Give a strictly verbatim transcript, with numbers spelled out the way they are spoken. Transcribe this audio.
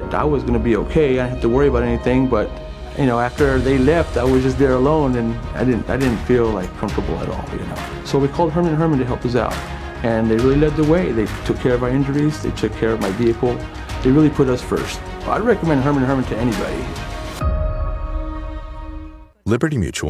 I was going to be okay. I didn't have to worry about anything, but you know, after they left, I was just there alone, and I didn't, I didn't feel like comfortable at all, you know. So we called Herman and Herman to help us out, and they really led the way. They took care of our injuries, they took care of my vehicle. They really put us first. I'd recommend Herman and Herman to anybody. Liberty Mutual